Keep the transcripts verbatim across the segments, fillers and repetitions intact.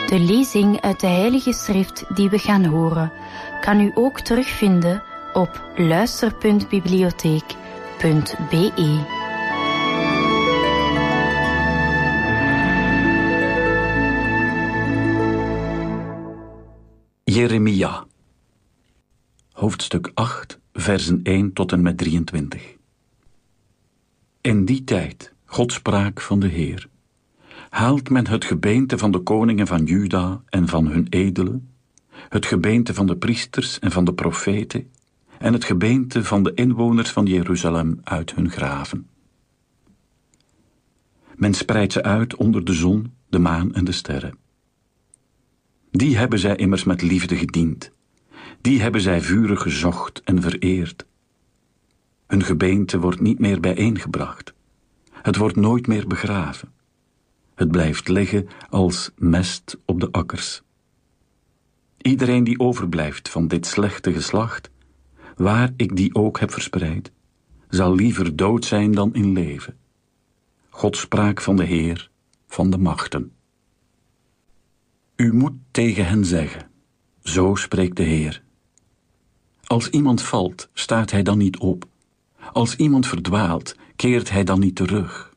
De lezing uit de Heilige Schrift die we gaan horen, kan u ook terugvinden op luister punt bibliotheek punt be. Jeremia, hoofdstuk acht, versen één tot en met drieëntwintig. In die tijd, God spraak van de Heer, haalt men het gebeente van de koningen van Juda en van hun edelen, het gebeente van de priesters en van de profeten, en het gebeente van de inwoners van Jeruzalem uit hun graven. Men spreidt ze uit onder de zon, de maan en de sterren. Die hebben zij immers met liefde gediend. Die hebben zij vurig gezocht en vereerd. Hun gebeente wordt niet meer bijeengebracht. Het wordt nooit meer begraven. Het blijft liggen als mest op de akkers. Iedereen die overblijft van dit slechte geslacht, waar ik die ook heb verspreid, zal liever dood zijn dan in leven. God spraak van de Heer, van de machten. U moet tegen hen zeggen, zo spreekt de Heer. Als iemand valt, staat hij dan niet op. Als iemand verdwaalt, keert hij dan niet terug.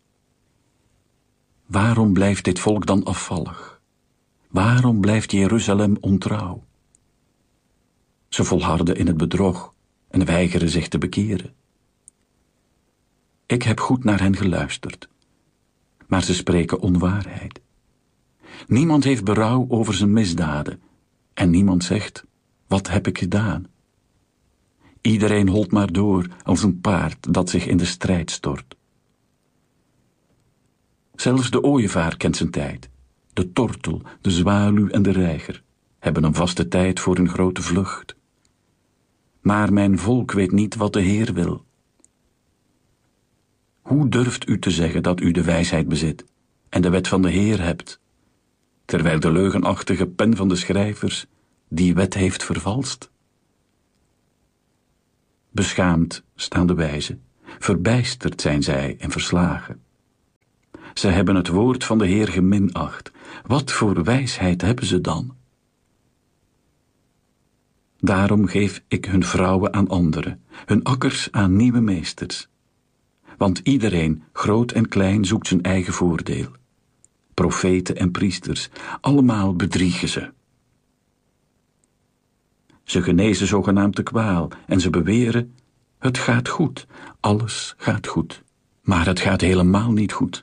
Waarom blijft dit volk dan afvallig? Waarom blijft Jeruzalem ontrouw? Ze volharden in het bedrog en weigeren zich te bekeren. Ik heb goed naar hen geluisterd, maar ze spreken onwaarheid. Niemand heeft berouw over zijn misdaden en niemand zegt, wat heb ik gedaan? Iedereen holt maar door als een paard dat zich in de strijd stort. Zelfs de ooievaar kent zijn tijd. De tortel, de zwaluw en de reiger hebben een vaste tijd voor hun grote vlucht. Maar mijn volk weet niet wat de Heer wil. Hoe durft u te zeggen dat u de wijsheid bezit en de wet van de Heer hebt, terwijl de leugenachtige pen van de schrijvers die wet heeft vervalst? Beschaamd staan de wijzen, verbijsterd zijn zij en verslagen. Ze hebben het woord van de Heer geminacht. Wat voor wijsheid hebben ze dan? Daarom geef ik hun vrouwen aan anderen, hun akkers aan nieuwe meesters. Want iedereen, groot en klein, zoekt zijn eigen voordeel. Profeten en priesters, allemaal bedriegen ze. Ze genezen zogenaamd de kwaal en ze beweren, het gaat goed, alles gaat goed. Maar het gaat helemaal niet goed.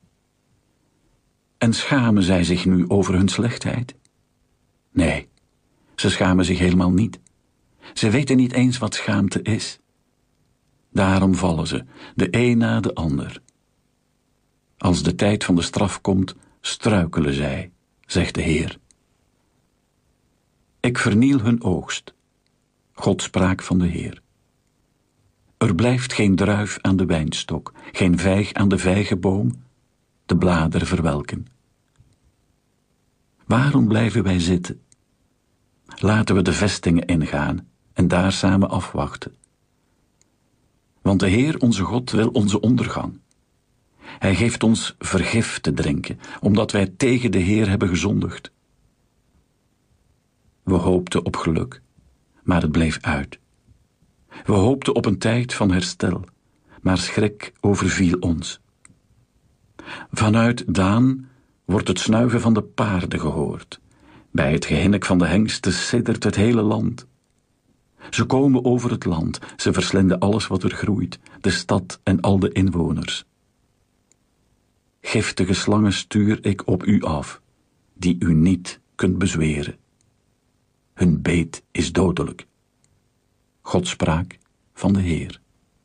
En schamen zij zich nu over hun slechtheid? Nee, ze schamen zich helemaal niet. Ze weten niet eens wat schaamte is. Daarom vallen ze, de een na de ander. Als de tijd van de straf komt, struikelen zij, zegt de Heer. Ik verniel hun oogst. God spraak van de Heer. Er blijft geen druif aan de wijnstok, geen vijg aan de vijgenboom, de bladeren verwelken. Waarom blijven wij zitten? Laten we de vestingen ingaan en daar samen afwachten. Want de Heer onze God wil onze ondergang. Hij geeft ons vergif te drinken, omdat wij tegen de Heer hebben gezondigd. We hoopten op geluk, maar het bleef uit. We hoopten op een tijd van herstel, maar schrik overviel ons. Vanuit Daan wordt het snuiven van de paarden gehoord. Bij het gehinnik van de hengsten siddert het hele land. Ze komen over het land, ze verslinden alles wat er groeit, de stad en al de inwoners. Giftige slangen stuur ik op u af, die u niet kunt bezweren. Hun beet is dodelijk. God spraak van de Heer.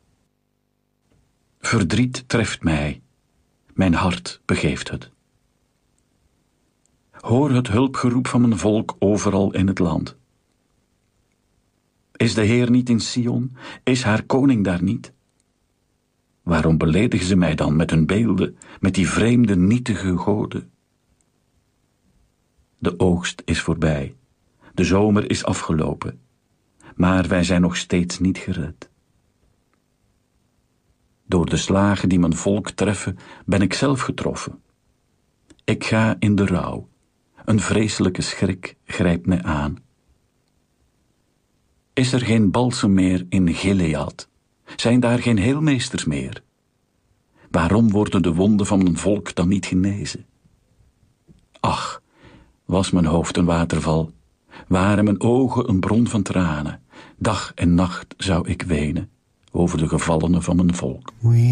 Verdriet treft mij, mijn hart begeeft het. Hoor het hulpgeroep van mijn volk overal in het land. Is de Heer niet in Sion? Is haar koning daar niet? Waarom beledigen ze mij dan met hun beelden, met die vreemde nietige goden? De oogst is voorbij, de zomer is afgelopen, maar wij zijn nog steeds niet gered. Door de slagen die mijn volk treffen, ben ik zelf getroffen. Ik ga in de rouw. Een vreselijke schrik grijpt mij aan. Is er geen balsem meer in Gilead? Zijn daar geen heelmeesters meer? Waarom worden de wonden van mijn volk dan niet genezen? Ach, was mijn hoofd een waterval, waren mijn ogen een bron van tranen, dag en nacht zou ik wenen over de gevallenen van mijn volk.